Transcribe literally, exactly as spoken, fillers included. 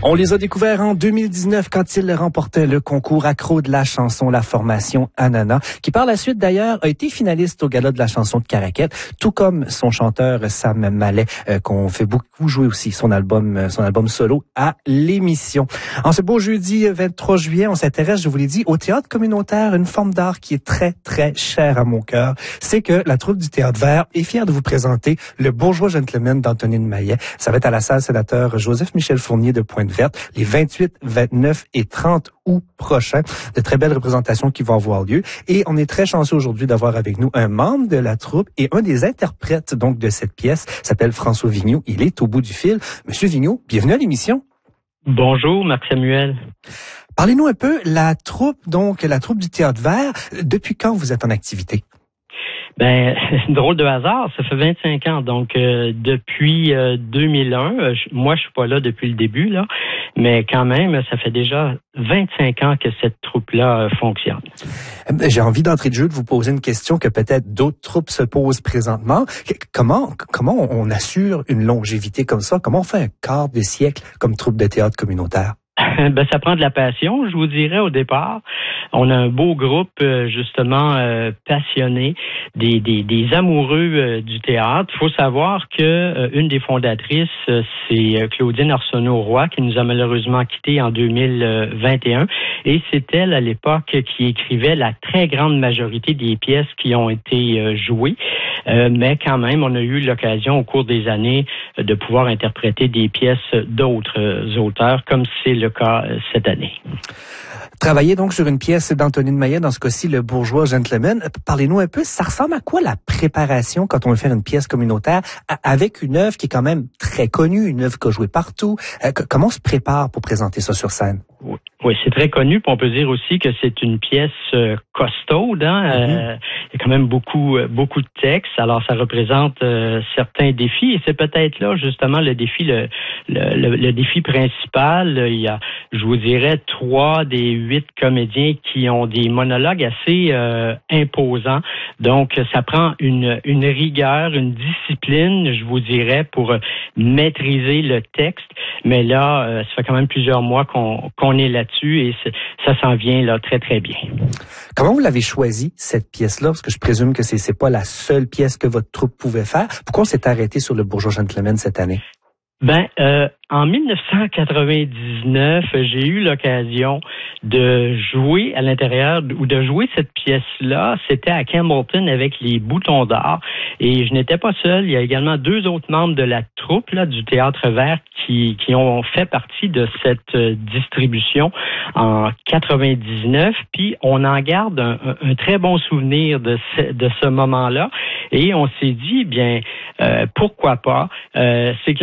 On les a découverts en deux mille dix-neuf quand ils remportaient le concours accro de la chanson, la formation Ananas, qui par la suite d'ailleurs a été finaliste au gala de la chanson de Caraquette, tout comme son chanteur Sam Mallet, euh, qu'on fait beaucoup jouer aussi son album, son album solo à l'émission. En ce beau jeudi vingt-trois juillet, on s'intéresse, je vous l'ai dit, au théâtre communautaire, une forme d'art qui est très très chère à mon cœur. C'est que la troupe du Théâtre Vert est fière de vous présenter le Bourgeois Gentleman d'Antonine Maillet. Ça va être à la salle sénateur Joseph-Michel Fournier de Pointe-Verte les vingt-huit, vingt-neuf et trente août prochains. De très belles représentations qui vont avoir lieu. Et on est très chanceux aujourd'hui d'avoir avec nous un membre de la troupe et un des interprètes donc de cette pièce. S'appelle François Vigneault. Il est au bout du fil. Monsieur Vigneault, bienvenue à l'émission. Bonjour, Marc Samuel. Parlez-nous un peu, la troupe, donc la troupe du Théâtre Vert, depuis quand vous êtes en activité? Ben, drôle de hasard, ça fait vingt-cinq ans, donc euh, depuis euh, deux mille un, euh, moi je suis pas là depuis le début, là, mais quand même, ça fait déjà vingt-cinq ans que cette troupe-là euh, fonctionne. J'ai envie d'entrer de jeu de vous poser une question que peut-être d'autres troupes se posent présentement. Comment comment on assure une longévité comme ça? Comment on fait un quart de siècle comme troupe de théâtre communautaire? Ben, ça prend de la passion, je vous dirais, au départ. On a un beau groupe, justement, euh, passionné, des, des, des amoureux euh, du théâtre. Il faut savoir que euh, une des fondatrices, euh, c'est Claudine Arsenault-Roy, qui nous a malheureusement quittés en deux mille vingt et un. Et c'est elle, à l'époque, qui écrivait la très grande majorité des pièces qui ont été euh, jouées. Euh, mais quand même, on a eu l'occasion, au cours des années, de pouvoir interpréter des pièces d'autres euh, auteurs, comme c'est le cas cette année. Travailler donc sur une pièce d'Antonine Maillet, dans ce cas-ci, le Bourgeois Gentleman. Parlez-nous un peu, ça ressemble à quoi la préparation quand on veut faire une pièce communautaire avec une œuvre qui est quand même très connue, une œuvre qui a joué partout? Comment on se prépare pour présenter ça sur scène? Oui, oui, c'est très connu. Puis on peut dire aussi que c'est une pièce euh, costaude. Hein? Mm-hmm. Euh, il y a quand même beaucoup, beaucoup de textes. Alors, ça représente euh, certains défis. Et c'est peut-être là, justement, le défi, le, le, le, le défi principal. Il y a, je vous dirais, trois des huit comédiens qui ont des monologues assez euh, imposants. Donc, ça prend une, une rigueur, une discipline, je vous dirais, pour maîtriser le texte. Mais là, euh, ça fait quand même plusieurs mois qu'on, qu'on est là-dessus et ça s'en vient là très, très bien. Comment vous l'avez choisi, cette pièce-là? Parce que je présume que c'est, c'est pas la seule pièce que votre troupe pouvait faire. Pourquoi on s'est arrêté sur le Bourgeois Gentleman cette année? Ben, euh, en dix-neuf cent quatre-vingt-dix-neuf, j'ai eu l'occasion de jouer à l'intérieur ou de jouer cette pièce-là. C'était à Campbellton avec les Boutons d'Or. Et je n'étais pas seul. Il y a également deux autres membres de la troupe là, du Théâtre Vert qui, qui ont fait partie de cette euh, distribution en quatre-vingt-dix-neuf. Puis on en garde un, un, un très bon souvenir de ce, de ce moment-là. Et on s'est dit, bien, euh, pourquoi pas? Euh, c'est